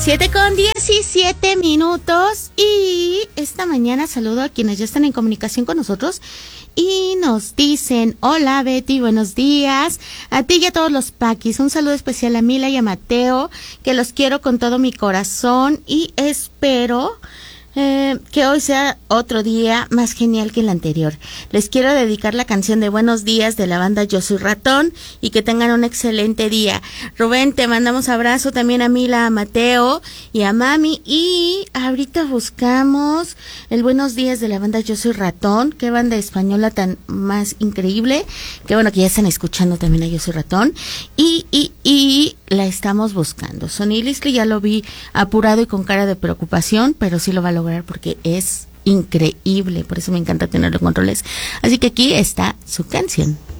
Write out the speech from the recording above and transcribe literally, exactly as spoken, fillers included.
Siete con diecisiete minutos y esta mañana saludo a quienes ya están en comunicación con nosotros y nos dicen: hola Betty, buenos días, a ti y a todos los paquis, un saludo especial a Mila y a Mateo, que los quiero con todo mi corazón y espero Eh, que hoy sea otro día más genial que el anterior. Les quiero dedicar la canción de Buenos Días de la banda Yo Soy Ratón y que tengan un excelente día. Rubén, te mandamos abrazo también a Mila, a Mateo y a Mami. Y ahorita buscamos el Buenos Días de la banda Yo Soy Ratón. Qué banda española tan más increíble. Qué bueno que ya están escuchando también a Yo Soy Ratón. Y, y, y la estamos buscando. Sonny Listley ya lo vi apurado y con cara de preocupación, pero sí lo va a lograr porque es increíble, por eso me encanta tenerlo en controles. Así que aquí está su canción.